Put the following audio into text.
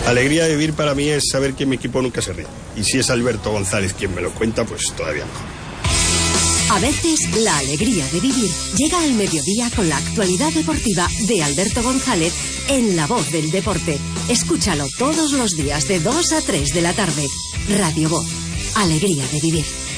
La alegría de vivir para mí es saber que mi equipo nunca se ríe. Y si es Alberto González quien me lo cuenta, pues todavía mejor. A veces la alegría de vivir llega al mediodía con la actualidad deportiva de Alberto González en La Voz del Deporte. Escúchalo todos los días de 2 a 3 de la tarde. Radio Voz. Alegría de vivir.